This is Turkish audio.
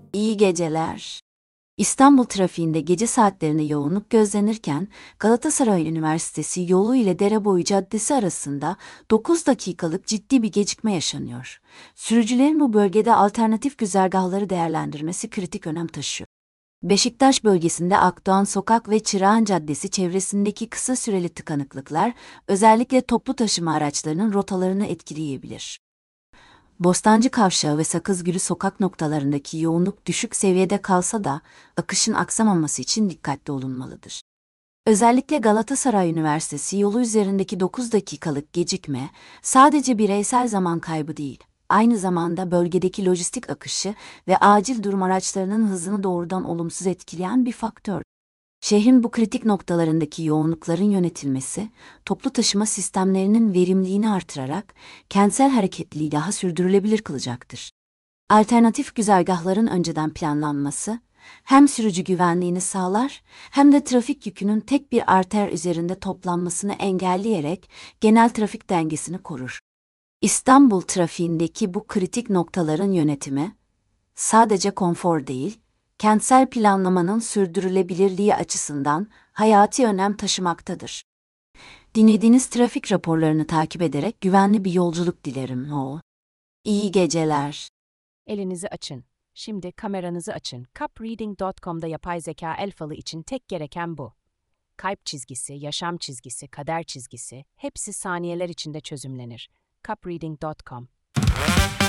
İyi geceler. İstanbul trafiğinde gece saatlerinde yoğunluk gözlenirken Galatasaray Üniversitesi yolu ile Dereboyu Caddesi arasında 9 dakikalık ciddi bir gecikme yaşanıyor. Sürücülerin bu bölgede alternatif güzergahları değerlendirmesi kritik önem taşıyor. Beşiktaş bölgesinde Akdoğan Sokak ve Çırağan Caddesi çevresindeki kısa süreli tıkanıklıklar özellikle toplu taşıma araçlarının rotalarını etkileyebilir. Bostancı Kavşağı ve Sakızgülü sokak noktalarındaki yoğunluk düşük seviyede kalsa da akışın aksamaması için dikkatli olunmalıdır. Özellikle Galatasaray Üniversitesi yolu üzerindeki 9 dakikalık gecikme sadece bireysel zaman kaybı değil, aynı zamanda bölgedeki lojistik akışı ve acil durum araçlarının hızını doğrudan olumsuz etkileyen bir faktör. Şehrin bu kritik noktalarındaki yoğunlukların yönetilmesi, toplu taşıma sistemlerinin verimliliğini artırarak kentsel hareketliliği daha sürdürülebilir kılacaktır. Alternatif güzergahların önceden planlanması, hem sürücü güvenliğini sağlar hem de trafik yükünün tek bir arter üzerinde toplanmasını engelleyerek genel trafik dengesini korur. İstanbul trafiğindeki bu kritik noktaların yönetimi, sadece konfor değil, kentsel planlamanın sürdürülebilirliği açısından hayati önem taşımaktadır. Dinlediğiniz trafik raporlarını takip ederek güvenli bir yolculuk dilerim. İyi geceler. Elinizi açın. Şimdi kameranızı açın. Capreading.com'da yapay zeka el falı için tek gereken bu. Kalp çizgisi, yaşam çizgisi, kader çizgisi hepsi saniyeler içinde çözümlenir. Capreading.com